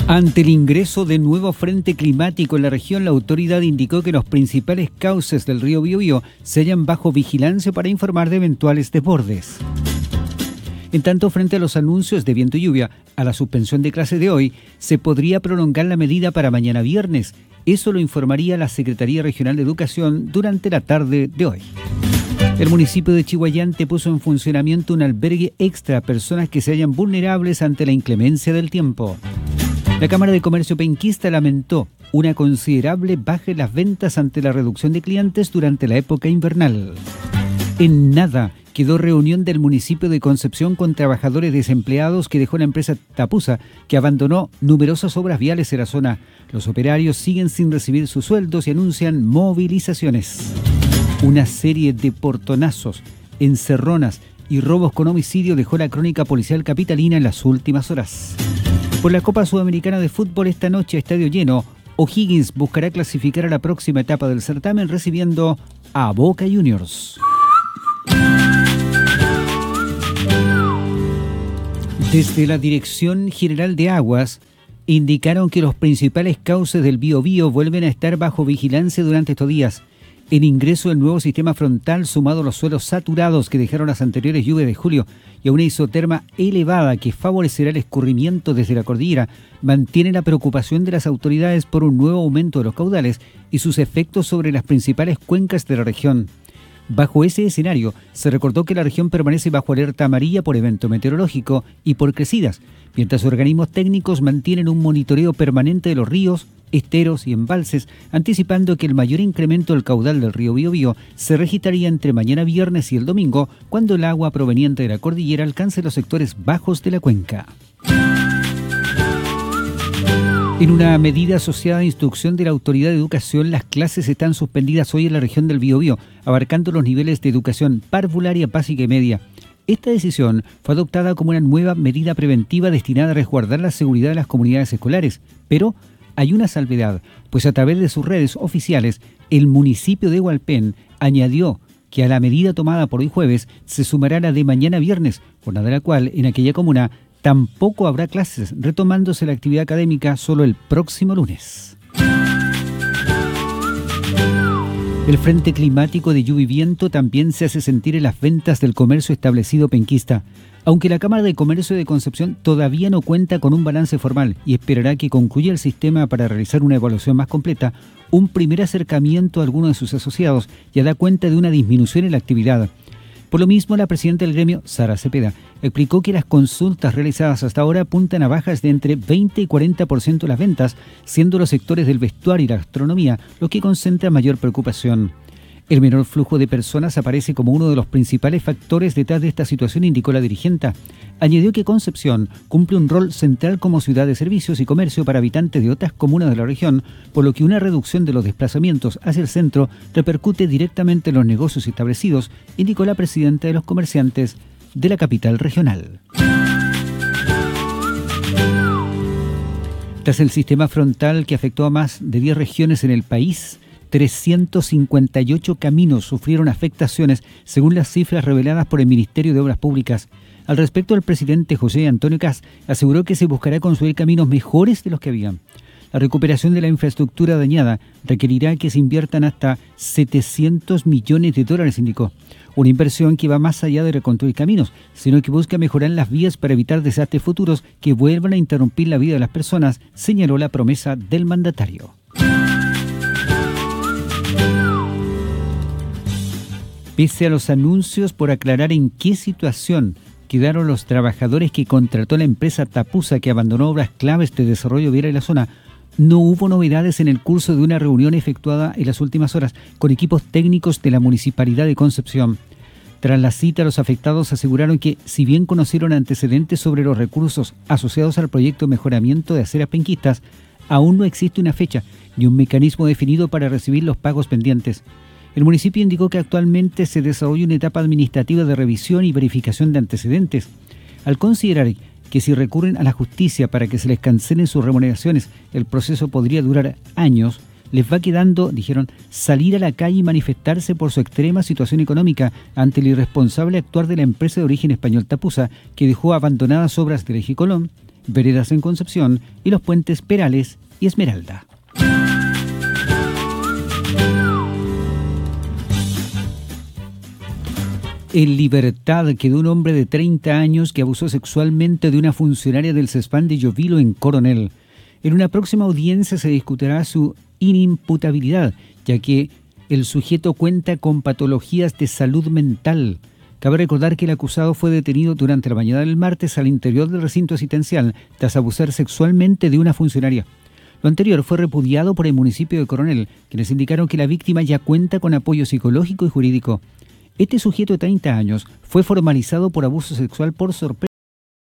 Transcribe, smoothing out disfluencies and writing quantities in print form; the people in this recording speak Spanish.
Ante el ingreso de nuevo frente climático en la región, la autoridad indicó que los principales cauces del río Biobío se hallan bajo vigilancia para informar de eventuales desbordes. En tanto, frente a los anuncios de viento y lluvia a la suspensión de clases de hoy, se podría prolongar la medida para mañana viernes. Eso lo informaría la Secretaría Regional de Educación durante la tarde de hoy. El municipio de Chihuayante puso en funcionamiento un albergue extra a personas que se hallan vulnerables ante la inclemencia del tiempo. La Cámara de Comercio penquista lamentó una considerable baja en las ventas ante la reducción de clientes durante la época invernal. En nada quedó reunión del municipio de Concepción con trabajadores desempleados que dejó la empresa Tapusa, que abandonó numerosas obras viales en la zona. Los operarios siguen sin recibir sus sueldos y anuncian movilizaciones. Una serie de portonazos, encerronas y robos con homicidio dejó la crónica policial capitalina en las últimas horas. Por la Copa Sudamericana de Fútbol esta noche, estadio lleno, O'Higgins buscará clasificar a la próxima etapa del certamen recibiendo a Boca Juniors. Desde la Dirección General de Aguas indicaron que los principales cauces del Biobío vuelven a estar bajo vigilancia durante estos días. El ingreso del nuevo sistema frontal, sumado a los suelos saturados que dejaron las anteriores lluvias de julio y a una isoterma elevada que favorecerá el escurrimiento desde la cordillera, mantiene la preocupación de las autoridades por un nuevo aumento de los caudales y sus efectos sobre las principales cuencas de la región. Bajo ese escenario, se recordó que la región permanece bajo alerta amarilla por evento meteorológico y por crecidas, mientras organismos técnicos mantienen un monitoreo permanente de los ríos, esteros y embalses, anticipando que el mayor incremento del caudal del río Biobío se registraría entre mañana viernes y el domingo, cuando el agua proveniente de la cordillera alcance los sectores bajos de la cuenca. En una medida asociada a instrucción de la Autoridad de Educación, las clases están suspendidas hoy en la región del Biobío, abarcando los niveles de educación parvularia, básica y media. Esta decisión fue adoptada como una nueva medida preventiva destinada a resguardar la seguridad de las comunidades escolares, pero hay una salvedad, pues a través de sus redes oficiales, el municipio de Hualpén añadió que a la medida tomada por hoy jueves se sumará la de mañana viernes, jornada de la cual en aquella comuna tampoco habrá clases, retomándose la actividad académica solo el próximo lunes. El frente climático de lluvia y viento también se hace sentir en las ventas del comercio establecido penquista. Aunque la Cámara de Comercio de Concepción todavía no cuenta con un balance formal y esperará que concluya el sistema para realizar una evaluación más completa, un primer acercamiento a algunos de sus asociados ya da cuenta de una disminución en la actividad. Por lo mismo, la presidenta del gremio, Sara Cepeda, explicó que las consultas realizadas hasta ahora apuntan a bajas de entre 20 y 40% de las ventas, siendo los sectores del vestuario y la gastronomía los que concentran mayor preocupación. El menor flujo de personas aparece como uno de los principales factores detrás de esta situación, indicó la dirigenta. Añadió que Concepción cumple un rol central como ciudad de servicios y comercio para habitantes de otras comunas de la región, por lo que una reducción de los desplazamientos hacia el centro repercute directamente en los negocios establecidos, indicó la presidenta de los comerciantes de la capital regional. Tras el sistema frontal que afectó a más de 10 regiones en el país, 358 caminos sufrieron afectaciones, según las cifras reveladas por el Ministerio de Obras Públicas. Al respecto, el presidente José Antonio Kast aseguró que se buscará construir caminos mejores de los que había. La recuperación de la infraestructura dañada requerirá que se inviertan hasta $700 millones, indicó. Una inversión que va más allá de reconstruir caminos, sino que busca mejorar las vías para evitar desastres futuros que vuelvan a interrumpir la vida de las personas, señaló la promesa del mandatario. Pese a los anuncios por aclarar en qué situación quedaron los trabajadores que contrató la empresa Tapusa, que abandonó obras claves de desarrollo vial en la zona, no hubo novedades en el curso de una reunión efectuada en las últimas horas con equipos técnicos de la Municipalidad de Concepción. Tras la cita, los afectados aseguraron que, si bien conocieron antecedentes sobre los recursos asociados al proyecto de mejoramiento de aceras penquistas, aún no existe una fecha ni un mecanismo definido para recibir los pagos pendientes. El municipio indicó que actualmente se desarrolla una etapa administrativa de revisión y verificación de antecedentes. Al considerar que si recurren a la justicia para que se les cancelen sus remuneraciones, el proceso podría durar años, les va quedando, dijeron, salir a la calle y manifestarse por su extrema situación económica ante el irresponsable actuar de la empresa de origen español Tapusa, que dejó abandonadas obras del Eje Colón, Veredas en Concepción y los puentes Perales y Esmeralda. En libertad quedó un hombre de 30 años que abusó sexualmente de una funcionaria del CESPAN de Llovilo en Coronel. En una próxima audiencia se discutirá su inimputabilidad, ya que el sujeto cuenta con patologías de salud mental. Cabe recordar que el acusado fue detenido durante la mañana del martes al interior del recinto asistencial tras abusar sexualmente de una funcionaria. Lo anterior fue repudiado por el municipio de Coronel, quienes indicaron que la víctima ya cuenta con apoyo psicológico y jurídico. Este sujeto de 30 años fue formalizado por abuso sexual por sorpresa